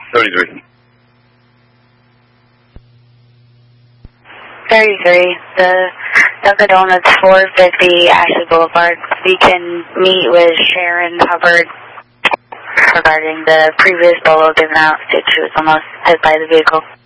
33. 33. The Dunkin' Donuts 450 Ashley Boulevard. We can meet with Sharon Hubbard regarding the previous bolo given out. She was almost hit by the vehicle.